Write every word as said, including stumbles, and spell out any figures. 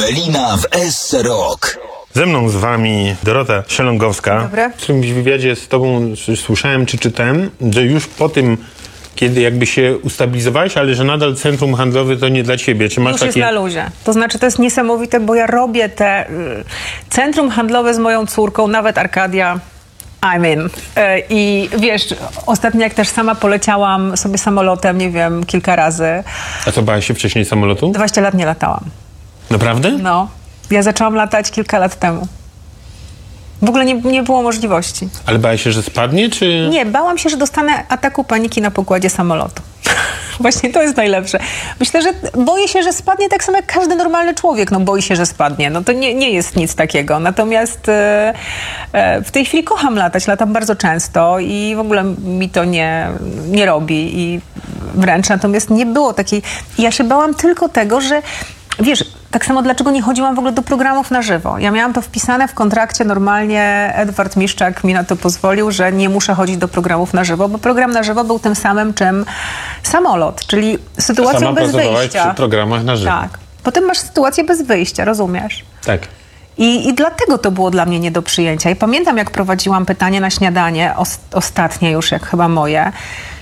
Melina w S Rock. Ze mną z wami Dorota Sielągowska. Dobry. W którymś wywiadzie z tobą słyszałem czy czytałem, że już po tym, kiedy jakby się ustabilizowałeś, ale że nadal centrum handlowe to nie dla ciebie. Czy masz Już takie... jest na luzie. To znaczy, to jest niesamowite, bo ja robię te y, centrum handlowe z moją córką, nawet Arkadia. I'm in. Y, I wiesz, ostatnio jak też sama poleciałam sobie samolotem, nie wiem, kilka razy. A co, bałaś się wcześniej samolotu? dwadzieścia lat nie latałam. Naprawdę? No. Ja zaczęłam latać kilka lat temu. W ogóle nie, nie było możliwości. Ale bałaś się, że spadnie, czy... Nie, bałam się, że dostanę ataku paniki na pokładzie samolotu. Właśnie to jest najlepsze. Myślę, że boję się, że spadnie tak samo jak każdy normalny człowiek. No boi się, że spadnie. No to nie, nie jest nic takiego. Natomiast e, e, w tej chwili kocham latać. Latam bardzo często i w ogóle mi to nie, nie robi. I wręcz natomiast nie było takiej... Ja się bałam tylko tego, że wiesz, tak samo dlaczego nie chodziłam w ogóle do programów na żywo. Ja miałam to wpisane w kontrakcie normalnie. Edward Miszczak mi na to pozwolił, że nie muszę chodzić do programów na żywo, bo program na żywo był tym samym, czym samolot, czyli sytuacją Sama bez pracowałaś wyjścia. przy programach na żywo. Tak. Potem masz sytuację bez wyjścia, rozumiesz? Tak. I, I dlatego to było dla mnie nie do przyjęcia. I pamiętam, jak prowadziłam pytanie na śniadanie, os, ostatnie już, jak chyba moje,